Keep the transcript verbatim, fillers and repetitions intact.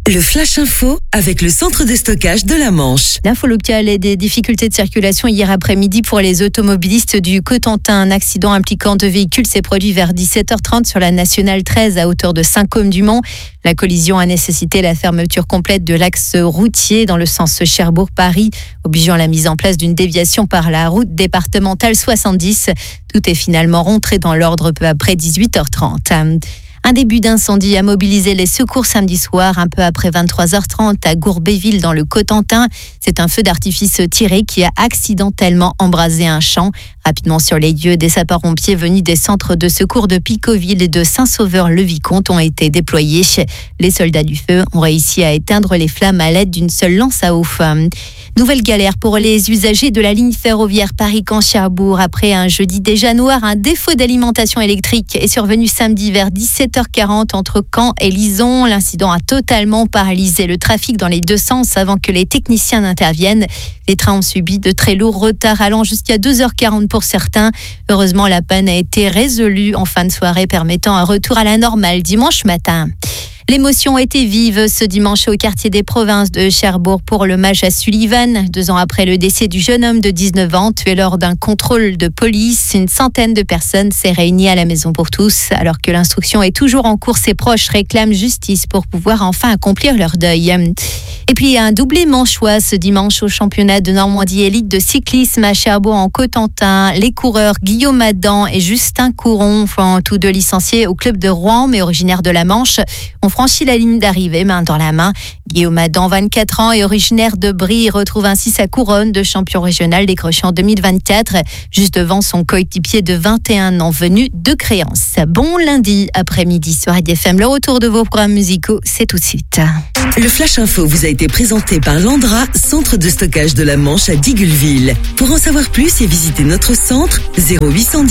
Le Flash Info avec le centre de stockage de la Manche. L'info locale et des difficultés de circulation hier après-midi pour les automobilistes du Cotentin. Un accident impliquant deux véhicules s'est produit vers dix-sept heures trente sur la nationale treize à hauteur de Saint-Côme-du-Mont. La collision a nécessité la fermeture complète de l'axe routier dans le sens Cherbourg-Paris, obligeant la mise en place d'une déviation par la route départementale soixante-dix. Tout est finalement rentré dans l'ordre peu après dix-huit heures trente. Un début d'incendie a mobilisé les secours samedi soir, un peu après vingt-trois heures trente à Gourbéville dans le Cotentin. C'est un feu d'artifice tiré qui a accidentellement embrasé un champ. Rapidement sur les lieux, des sapeurs-pompiers venus des centres de secours de Picoville et de Saint-Sauveur-le-Vicomte ont été déployés. Les soldats du feu ont réussi à éteindre les flammes à l'aide d'une seule lance à eau. Nouvelle galère pour les usagers de la ligne ferroviaire Paris-Caen-Cherbourg. Après un jeudi déjà noir, un défaut d'alimentation électrique est survenu samedi vers dix-sept heures quarante entre Caen et Lison. L'incident a totalement paralysé le trafic dans les deux sens avant que les techniciens n'interviennent. Les trains ont subi de très lourds retards allant jusqu'à deux heures quarante pour certains. Heureusement, la panne a été résolue en fin de soirée, permettant un retour à la normale dimanche matin. L'émotion a été vive ce dimanche au quartier des Provinces de Cherbourg pour l'hommage à Sullivan. Deux ans après le décès du jeune homme de dix-neuf ans, tué lors d'un contrôle de police, une centaine de personnes s'est réunie à la Maison pour tous. Alors que l'instruction est toujours en cours, ses proches réclament justice pour pouvoir enfin accomplir leur deuil. Et puis un doublé manchois ce dimanche au championnat de Normandie élite de cyclisme à Cherbourg en Cotentin. Les coureurs Guillaume Adam et Justin Couron, tous deux licenciés au club de Rouen mais originaires de la Manche, ont franchi la ligne d'arrivée main dans la main. Guillaume Adam, vingt-quatre ans et originaire de Brie, retrouve ainsi sa couronne de champion régional décroché en deux mille vingt-quatre, juste devant son coéquipier de vingt et un ans venu de Créance. Bon lundi après-midi sur R D F M. Le retour de vos programmes musicaux, c'est tout de suite. Le Flash Info vous a été présenté par Landra, centre de stockage de la Manche à Digulleville. Pour en savoir plus et visiter notre centre, zéro huit cent dix